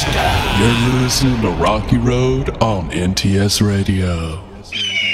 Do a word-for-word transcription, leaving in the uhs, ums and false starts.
You're listening to Rocky Road on N T S Radio.